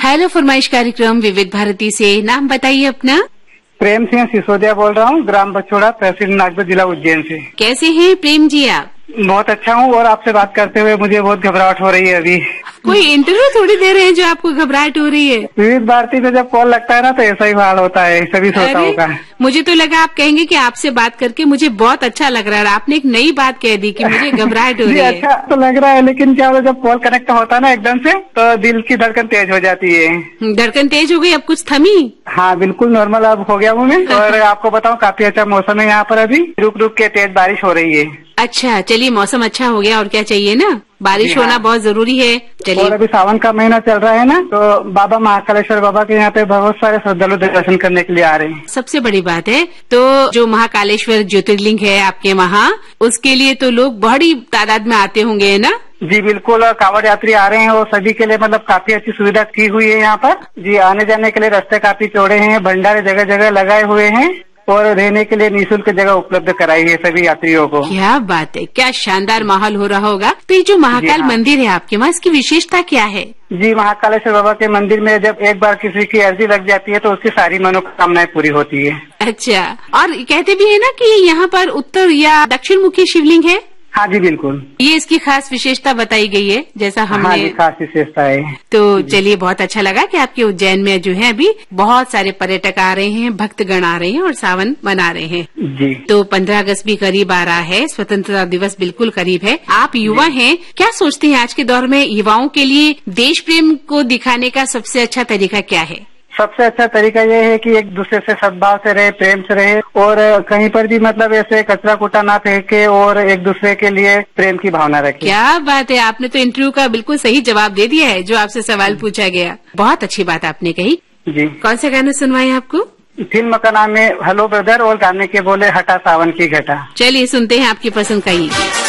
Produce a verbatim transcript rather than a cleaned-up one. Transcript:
Hello फरमाइश कार्यक्रम विविध भारती से। नाम बताइए अपना। प्रेम सिंह सिसोदिया बोल रहा हूँ, ग्राम बछोड़ा, तहसील नागपुर, जिला उज्जैन से। कैसे हैं प्रेम जी आप? बहुत अच्छा हूँ, और आपसे बात करते हुए मुझे बहुत घबराहट हो रही है अभी। कोई इंटरव्यू थोड़ी दे रहे हैं जो आपको घबराहट हो रही है। विविध भारती में जब कॉल लगता है ना तो ऐसा ही हाल होता है सभी श्रोताओं का। मुझे तो लगा आप कहेंगे कि आपसे बात करके मुझे बहुत अच्छा लग रहा है। आपने एक नई बात कह दी कि मुझे घबराहट हो रही है। अच्छा तो लग रहा है, लेकिन क्या होता है जब कॉल कनेक्ट होता है ना एकदम से तो दिल की धड़कन तेज हो जाती है। धड़कन तेज हो गई, अब कुछ थमी? हाँ बिल्कुल नॉर्मल अब हो गया हूँ मैं। और आपको बताऊँ काफी अच्छा मौसम है यहाँ पर, अभी रुक रुक के तेज बारिश हो रही है। अच्छा चलिए, मौसम अच्छा हो गया और क्या चाहिए ना, बारिश होना हाँ। बहुत जरूरी है। चलिए, और अभी सावन का महीना चल रहा है ना, तो बाबा महाकालेश्वर बाबा के यहाँ पे बहुत सारे श्रद्धालु दर्शन करने के लिए आ रहे हैं। सबसे बड़ी बात है तो जो महाकालेश्वर ज्योतिर्लिंग है आपके वहाँ, उसके लिए तो लोग बड़ी तादाद में आते होंगे है ना? जी बिल्कुल, और कांवड़ यात्री आ रहे हैं और सभी के लिए मतलब काफी अच्छी सुविधा की हुई है यहाँ पर। जी आने जाने के लिए रास्ते काफी चौड़े हैं, भंडारे जगह जगह लगाए हुए हैं और रहने के लिए निःशुल्क जगह उपलब्ध कराई है सभी यात्रियों को। क्या बात है, क्या शानदार माहौल हो रहा होगा। तो ये जो महाकाल हाँ। मंदिर है आपके वहाँ, इसकी विशेषता क्या है? जी महाकालेश्वर बाबा के मंदिर में जब एक बार किसी की अर्जी लग जाती है तो उसकी सारी मनोकामनाएं पूरी होती है। अच्छा, और कहते भी है ना कि यहाँ पर उत्तर या दक्षिण मुखी शिवलिंग है? हाँ जी बिल्कुल, ये इसकी खास विशेषता बताई गई है जैसा हमने। हाँ जी, खास विशेषता है। तो चलिए, बहुत अच्छा लगा कि आपके उज्जैन में जो है अभी बहुत सारे पर्यटक आ रहे हैं, भक्तगण आ रहे हैं और सावन मना रहे हैं। जी तो पंद्रह अगस्त भी करीब आ रहा है, स्वतंत्रता दिवस बिल्कुल करीब है। आप युवा हैं, क्या सोचते हैं आज के दौर में युवाओं के लिए देश प्रेम को दिखाने का सबसे अच्छा तरीका क्या है? सबसे अच्छा तरीका ये है कि एक दूसरे से सद्भाव से रहे, प्रेम से रहे, और कहीं पर भी मतलब ऐसे कचरा कुटा ना फेंके और एक दूसरे के लिए प्रेम की भावना रखे। क्या बात है, आपने तो इंटरव्यू का बिल्कुल सही जवाब दे दिया है जो आपसे सवाल पूछा गया। बहुत अच्छी बात आपने कही। जी, कौन सा गाना सुनवाएं आपको? फिल्म का नाम है हेलो ब्रदर और गाने के बोले हटा सावन की घटा। चलिए सुनते हैं आपकी पसंद का ही।